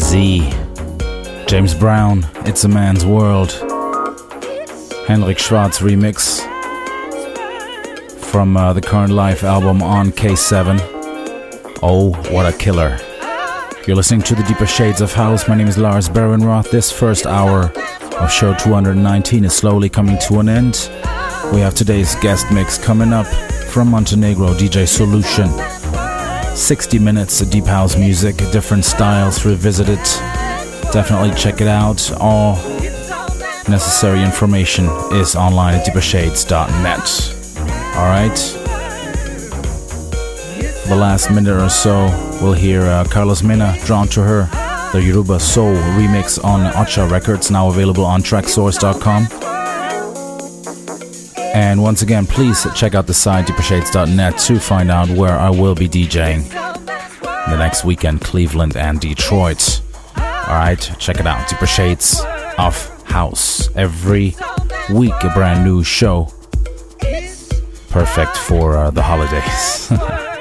Z. James Brown, It's a Man's World. Henrik Schwarz remix from the Current Life album on K7. Oh, what a killer. You're listening to the Deeper Shades of House. My name is Lars Berenroth. This first hour of show 219 is slowly coming to an end. We have today's guest mix coming up from Montenegro, DJ Solution. 60 minutes of deep house music, different styles revisited. Definitely check it out. All necessary information is online at deepershades.net. Alright. For the last minute or so, we'll hear Carlos Mena, Drawn to Her, the Yoruba Soul remix on Ocha Records, now available on tracksource.com. And once again, please check out the site deepershades.net to find out where I will be DJing the next weekend, Cleveland and Detroit. Alright, check it out, Deeper Shades of House. Every week a brand new show. Perfect for the holidays.